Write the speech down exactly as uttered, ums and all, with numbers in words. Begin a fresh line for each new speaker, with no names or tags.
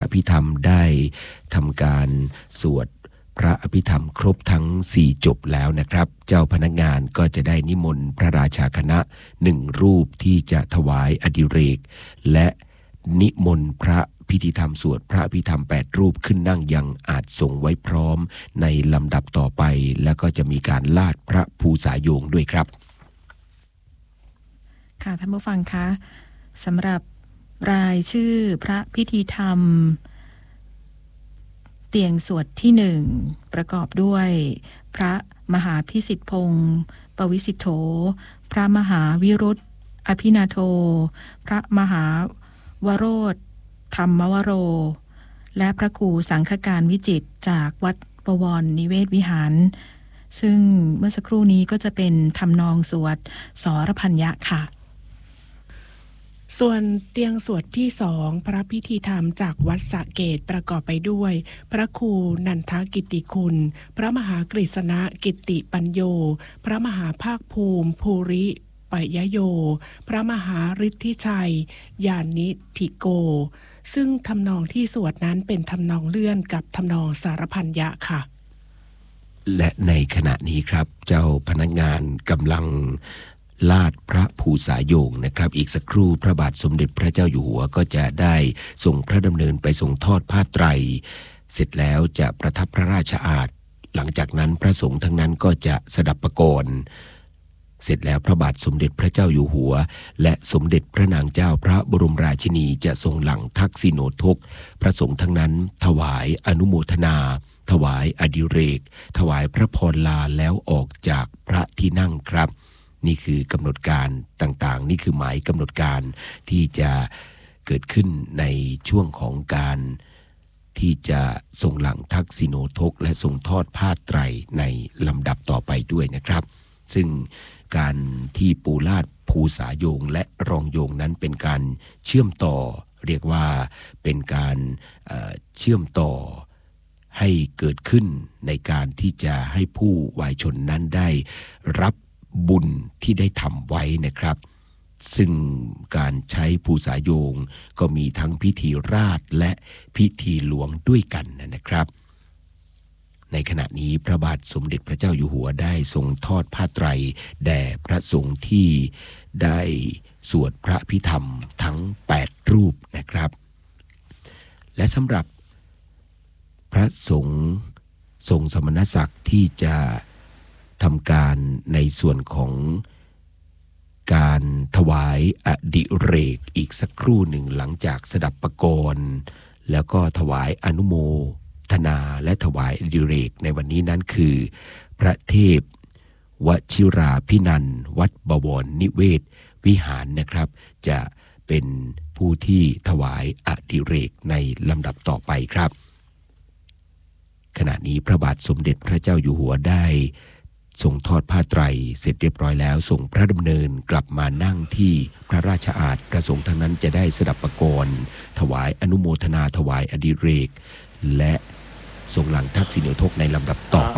ภิธรรมได้ทำการสวดพระอภิธรรมครบทั้งสี่จบแล้วนะครับเจ้าพนักงานก็จะได้นิมนต์พระราชาคณะหนึ่งรูปที่จะถวายอดิเรกและนิมนต์พระพิธีธรรมสวดพระอภิธรรมแปดรูปขึ้นนั่งยังอาจทรงไว้พร้อมในลำดับต่อไปแล้วก็จะมีการลาดพระภูษาโยงด้วยครับ
ค่ะท่านผู้ฟังคะสำหรับรายชื่อพระพิธีธรรมเตียงสวดที่หนึ่งประกอบด้วยพระมหาพิสิทธิพงศ์ปวิสิทโธพระมหาวิรุธอภินาโทพระมหาวโรธธรรมวโรและพระครูสังฆการวิจิตรจากวัดบวรนิเวศวิหารซึ่งเมื่อสักครู่นี้ก็จะเป็นทำนองสวดสรพัญญะค่ะ
ส่วนเตียงสวดที่สองพระพิธีธรรมจากวัดสระเกตประกอบไปด้วยพระครูนันทกิตติคุณพระมหากฤษณกิตติปัญโยพระมหาภาคภูมิภูริปยโยพระมหาฤทธิชัยญาณิธิโกซึ่งทำนองที่สวดนั้นเป็นทำนองเลื่อนกับทำนองสารพัญญะค่ะ
และในขณะนี้ครับเจ้าพนักงานกำลังลาดพระภูษาโยงนะครับอีกสักครู่พระบาทสมเด็จพระเจ้าอยู่หัวก็จะได้ส่งพระดำเนินไปส่งทอดผ้าไตรเสร็จแล้วจะประทับพระราชอาสน์หลังจากนั้นพระสงฆ์ทั้งนั้นก็จะสดับประกรณ์เสร็จแล้วพระบาทสมเด็จพระเจ้าอยู่หัวและสมเด็จพระนางเจ้าพระบรมราชินีจะทรงหลั่งทักษิโนทกพระสงฆ์ทั้งนั้นถวายอนุโมทนาถวายอดิเรกถวายพระพรลาแล้วออกจากพระที่นั่งครับนี่คือกำหนดการต่างๆนี่คือหมายกำหนดการที่จะเกิดขึ้นในช่วงของการที่จะทรงหลั่งทักษิโนทกและทรงทอดผ้าไตรในลำดับต่อไปด้วยนะครับซึ่งการที่ปูลาดภูษาโยงและรองโยงนั้นเป็นการเชื่อมต่อเรียกว่าเป็นการเอ่อเชื่อมต่อให้เกิดขึ้นในการที่จะให้ผู้วายชนนั้นได้รับบุญที่ได้ทำไว้นะครับซึ่งการใช้ภูษาโยงก็มีทั้งพิธีราชและพิธีหลวงด้วยกันนะครับในขณะนี้พระบาทสมเด็จพระเจ้าอยู่หัวได้ทรงทอดผ้าไตรแด่พระสงฆ์ที่ได้สวดพระพิธรรมทั้งแปดรูปนะครับและสำหรับพระสงฆ์ทรงสมณศักดิ์ที่จะทำการในส่วนของการถวายอดิเรกอีกสักครู่หนึ่งหลังจากสดับประกรณ์แล้วก็ถวายอนุโมทนาและถวายอดิเรกในวันนี้นั้นคือพระเทพวชิราภินันท์วัดบวรนิเวศวิหารนะครับจะเป็นผู้ที่ถวายอดิเรกในลำดับต่อไปครับขณะนี้พระบาทสมเด็จพระเจ้าอยู่หัวได้ทรงทอดผ้าไตรเสร็จเรียบร้อยแล้วส่งพระดำเนินกลับมานั่งที่พระราชอาสน์ประสงค์ทั้งนั้นจะได้สดับประกรณ์ถวายอนุโมทนาถวายอดิเรกและทรงหลั่งทักษิโนทกในลำดับต่อไป